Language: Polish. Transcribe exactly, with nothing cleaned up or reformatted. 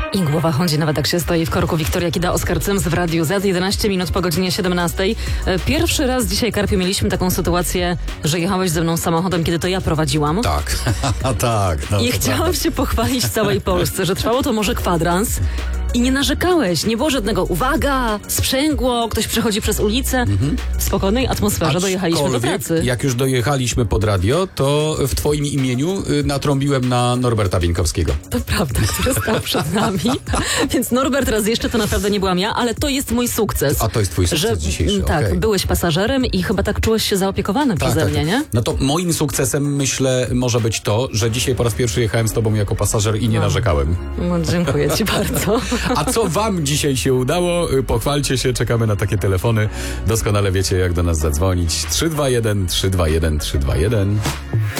I głowa chodzi, nawet jak się stoi w korku. Wiktoria Kida, Oskar Cyms w Radiu Z, jedenaście minut po godzinie siedemnastej. Pierwszy raz dzisiaj, Karpiu, mieliśmy taką sytuację, że jechałeś ze mną samochodem, kiedy to ja prowadziłam. Tak, tak. No, I chciałam prawda. się pochwalić całej Polsce, że trwało to może kwadrans. I nie narzekałeś, nie było żadnego uwaga, sprzęgło, ktoś przechodzi przez ulicę. Mhm. W spokojnej atmosferze dojechaliśmy do pracy. Jak już dojechaliśmy pod radio, to w twoim imieniu natrąbiłem na Norberta Wieńkowskiego. To prawda, który stał przed nami. Więc Norbert, raz jeszcze to naprawdę nie byłam ja, ale to jest mój sukces. A to jest twój sukces że, dzisiejszy. Tak, okay. byłeś pasażerem i chyba tak czułeś się zaopiekowany tak, przeze tak, mnie, nie? No to moim sukcesem, myślę, może być to, że dzisiaj po raz pierwszy jechałem z tobą jako pasażer i nie no. narzekałem. No, dziękuję ci bardzo. A co wam dzisiaj się udało? Pochwalcie się, czekamy na takie telefony. Doskonale wiecie, jak do nas zadzwonić. trzy dwa jeden, trzy dwa jeden, trzy dwa jeden.